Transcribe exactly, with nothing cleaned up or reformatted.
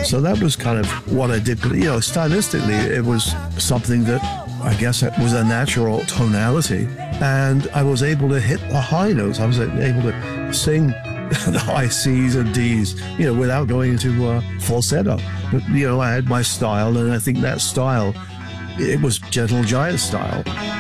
So that was kind of what I did. But, you know, stylistically, it was something that I guess it was a natural tonality. And I was able to hit the high notes. I was able to sing the high C's and D's, you know, without going into uh, falsetto. But, you know, I had my style, and I think that style, it was Gentle Giant style.